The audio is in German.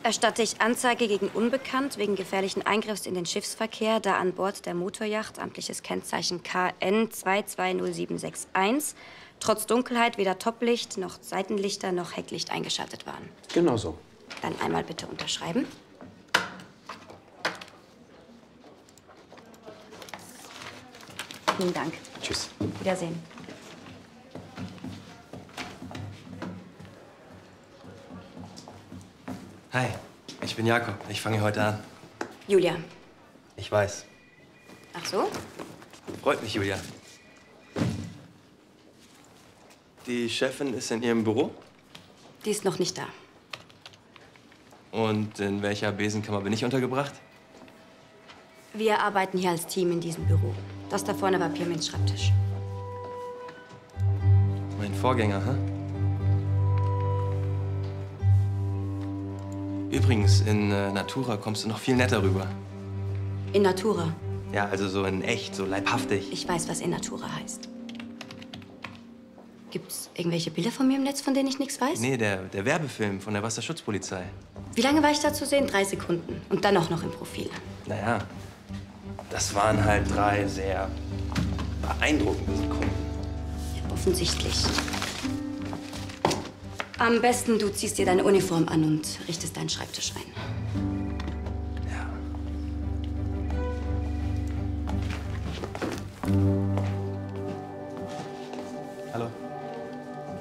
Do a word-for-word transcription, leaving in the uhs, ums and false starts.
erstatte ich Anzeige gegen Unbekannt wegen gefährlichen Eingriffs in den Schiffsverkehr, da an Bord der Motoryacht, amtliches Kennzeichen K N zwei zwei null sieben sechs eins, trotz Dunkelheit weder Toplicht noch Seitenlichter noch Hecklicht eingeschaltet waren. Genau so. Dann einmal bitte unterschreiben. Vielen Dank. Tschüss. Wiedersehen. Hi, ich bin Jakob. Ich fange heute an. Julia. Ich weiß. Ach so? Freut mich, Julia. Die Chefin ist in ihrem Büro? Die ist noch nicht da. Und in welcher Besenkammer bin ich untergebracht? Wir arbeiten hier als Team in diesem Büro. Das da vorne war Pirmins Schreibtisch. Mein Vorgänger, hä? Übrigens, in äh, Natura kommst du noch viel netter rüber. In Natura? Ja, also so in echt, so leibhaftig. Ich weiß, was in Natura heißt. Gibt's irgendwelche Bilder von mir im Netz, von denen ich nichts weiß? Nee, der, der Werbefilm von der Wasserschutzpolizei. Wie lange war ich da zu sehen? Drei Sekunden. Und dann auch noch im Profil. Naja, das waren halt drei sehr beeindruckende Sekunden. Ja, offensichtlich. Am besten, du ziehst dir deine Uniform an und richtest deinen Schreibtisch ein. Ja.